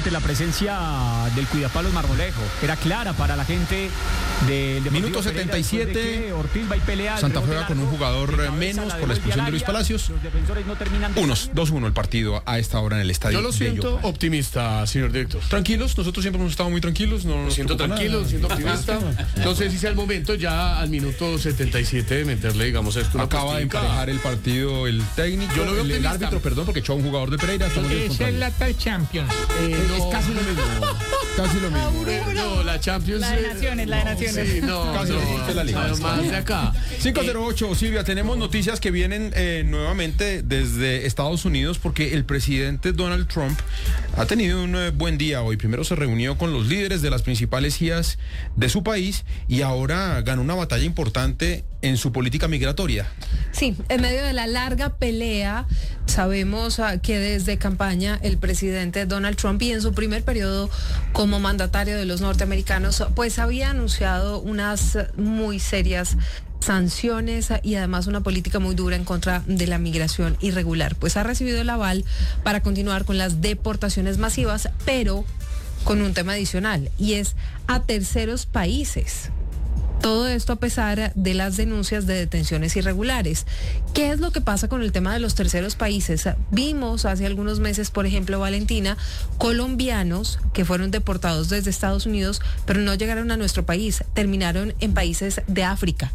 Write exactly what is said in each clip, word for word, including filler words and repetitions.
ante la presencia del Cuidapalos Marmolejo. Era clara para la gente del Deportivo Minuto setenta y siete. Pereira, de Ortiz va y pelea. Santa Fe va con un jugador menos por la expulsión de Luis Palacios. Los defensores no terminan de... Unos, dos uno el partido a esta hora en el estadio. Yo lo siento optimista, señor director. Tranquilos, nosotros siempre hemos estado muy tranquilos. No Lo nos siento preocupa tranquilo, nada. siento optimista. No sé si sea el momento ya al minuto setenta y siete de meterle, digamos, esto. Una Acaba de postica. emparejar el partido el técnico, Yo lo veo el, el optimista. árbitro, perdón, porque echó a un jugador de Pereira. Estamos Esa es descontando. la tal Champions. Eh, no, Es casi lo mismo. Casi lo mismo. eh, no, la Champions. La de eh, Naciones, la de Naciones. Sí, no, Casi no, lo mismo que la Liga. no, más de acá. cinco cero ocho, Silvia, tenemos noticias que vienen eh, nuevamente desde Estados Unidos porque el presidente Donald Trump ha tenido un eh, buen día hoy. Primero se reunió con los líderes de las principales I A S de su país y ahora ganó una batalla importante en su política migratoria. Sí, en medio de la larga pelea, sabemos uh, que desde campaña el presidente Donald Trump y en su primer periodo como mandatario de los norteamericanos, pues había anunciado unas muy serias sanciones y además una política muy dura en contra de la migración irregular. Pues ha recibido el aval para continuar con las deportaciones masivas, pero con un tema adicional y es a terceros países. Todo esto a pesar de las denuncias de detenciones irregulares. ¿Qué es lo que pasa con el tema de los terceros países? Vimos hace algunos meses, por ejemplo, Valentina, colombianos que fueron deportados desde Estados Unidos, pero no llegaron a nuestro país, terminaron en países de África.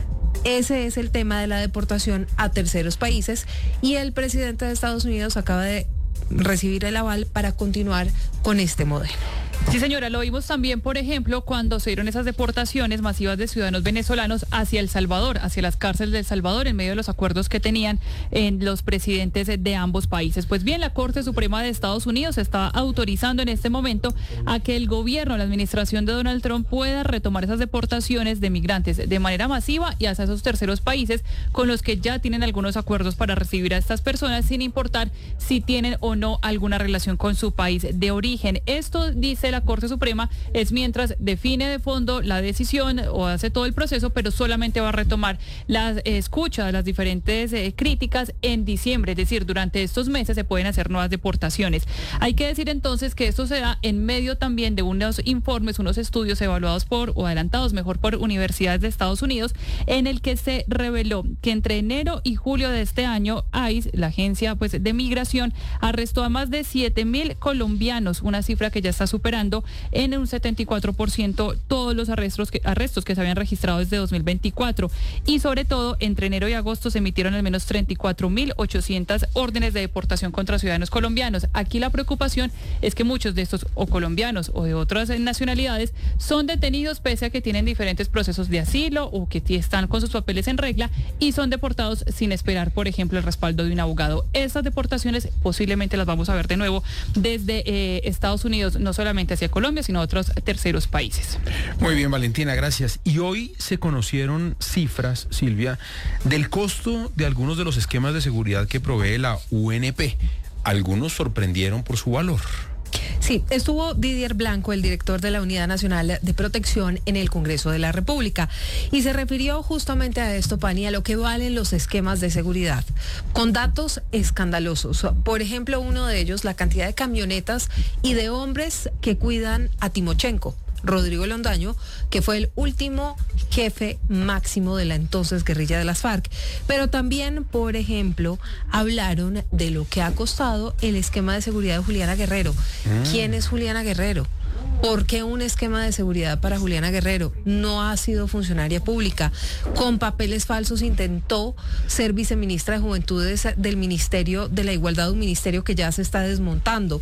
Ese es el tema de la deportación a terceros países y el presidente de Estados Unidos acaba de recibir el aval para continuar con este modelo. Sí, señora, lo vimos también, por ejemplo, cuando se dieron esas deportaciones masivas de ciudadanos venezolanos hacia El Salvador, hacia las cárceles de El Salvador, en medio de los acuerdos que tenían en los presidentes de ambos países. Pues bien, la Corte Suprema de Estados Unidos está autorizando en este momento a que el gobierno, la administración de Donald Trump, pueda retomar esas deportaciones de migrantes de manera masiva y hacia esos terceros países con los que ya tienen algunos acuerdos para recibir a estas personas, sin importar si tienen o no alguna relación con su país de origen. Esto, dice la Corte Suprema, es mientras define de fondo la decisión o hace todo el proceso, pero solamente va a retomar la eh, escucha de las diferentes eh, críticas en diciembre, es decir, durante estos meses se pueden hacer nuevas deportaciones. Hay que decir entonces que esto se da en medio también de unos informes, unos estudios evaluados por, o adelantados mejor, por universidades de Estados Unidos, en el que se reveló que entre enero y julio de este año, I C E, la agencia pues de migración, arrestó a más de siete mil colombianos, una cifra que ya está superando en un setenta y cuatro por ciento todos los arrestos que, arrestos que se habían registrado desde dos mil veinticuatro. Y sobre todo, entre enero y agosto se emitieron al menos treinta y cuatro mil ochocientas órdenes de deportación contra ciudadanos colombianos. Aquí la preocupación es que muchos de estos, o colombianos o de otras nacionalidades, son detenidos pese a que tienen diferentes procesos de asilo o que están con sus papeles en regla y son deportados sin esperar, por ejemplo, el respaldo de un abogado. Esas deportaciones posiblemente las vamos a ver de nuevo desde eh, Estados Unidos, no solamente hacia Colombia, sino a otros terceros países. Muy bien, Valentina, gracias. Y hoy se conocieron cifras, Silvia, del costo de algunos de los esquemas de seguridad que provee la U N P. Algunos sorprendieron por su valor. Sí, estuvo Didier Blanco, el director de la Unidad Nacional de Protección, en el Congreso de la República y se refirió justamente a esto, Pani, a lo que valen los esquemas de seguridad, con datos escandalosos. Por ejemplo, uno de ellos, la cantidad de camionetas y de hombres que cuidan a Timochenko, Rodrigo Londaño, que fue el último jefe máximo de la entonces guerrilla de las FARC. Pero también, por ejemplo, hablaron de lo que ha costado el esquema de seguridad de Juliana Guerrero. Mm. ¿Quién es Juliana Guerrero? ¿Por qué un esquema de seguridad para Juliana Guerrero? No ha sido funcionaria pública. Con papeles falsos intentó ser viceministra de Juventudes del Ministerio de la Igualdad, un ministerio que ya se está desmontando.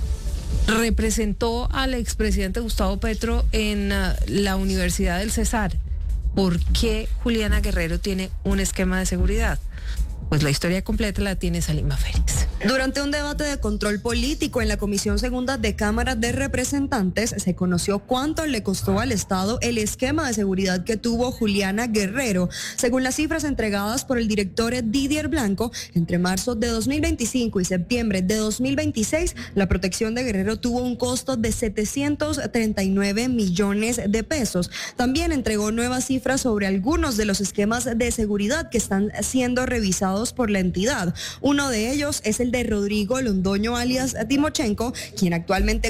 Representó al expresidente Gustavo Petro en uh, la Universidad del Cesar. ¿Por qué Juliana Guerrero tiene un esquema de seguridad? Pues la historia completa la tiene Salima Félix. Durante un debate de control político en la Comisión Segunda de Cámara de Representantes, se conoció cuánto le costó al Estado el esquema de seguridad que tuvo Juliana Guerrero. Según las cifras entregadas por el director Didier Blanco, entre marzo de dos mil veinticinco y septiembre de dos mil veintiséis, la protección de Guerrero tuvo un costo de setecientos treinta y nueve millones de pesos. También entregó nuevas cifras sobre algunos de los esquemas de seguridad que están siendo revisados por la entidad. Uno de ellos es el de Rodrigo Londoño alias Timochenko, quien actualmente